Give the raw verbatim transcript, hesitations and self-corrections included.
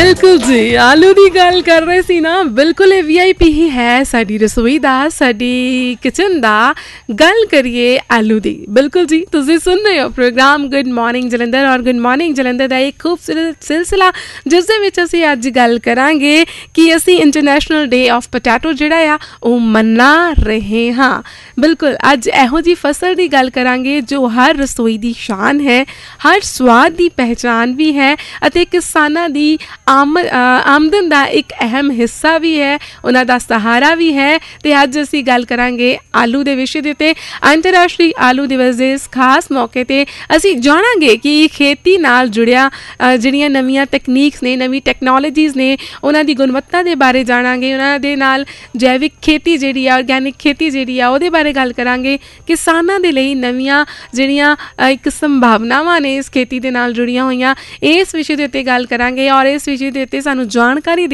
बिल्कुल जी आलू की गल कर रहे सी ना बिल्कुल ये वी आई पी ही है साडी रसोई दा साडी किचन दा गल करिए आलू दी बिल्कुल जी तुसी सुन रहे हो प्रोग्राम गुड मॉर्निंग जलंधर और गुड मॉर्निंग जलंधर दा एक खूबसूरत सिलसिला जिस दे विच असीं अज गल करांगे कि असीं इंटरनेशनल डे ऑफ पोटैटो जिहड़ा आ ओह मना रहे हाँ बिल्कुल अज इहो जी फसल की गल करांगे जो हर रसोई की शान है हर स्वाद की पहचान भी है अते किसानां दी आम आमदन का एक अहम हिस्सा भी है उन्हां दा सहारा भी है तो अज असीं गल करांगे आलू के विषय दे उत्ते अंतरराष्ट्रीय आलू दिवस के इस खास मौके ते असीं जाणांगे कि खेती नाल जुड़िया जिहड़ियां नवीं तकनीक्स ने नवीं टैक्नोलॉजीज़ ने उन्हां दी गुणवत्ता के बारे जाणांगे उन्हां दे नाल जैविक खेती जिहड़ी आ ऑर्गैनिक खेती जिहड़ी आ उहदे बारे गल करांगे किसानां दे लई नवीं जिहड़ियां एक संभावनावां ने इस खेती दे नाल जुड़ियां होईयां इस विषय दे उत्ते गल करांगे और इस विषय दे उत्ते सानूं जानकारी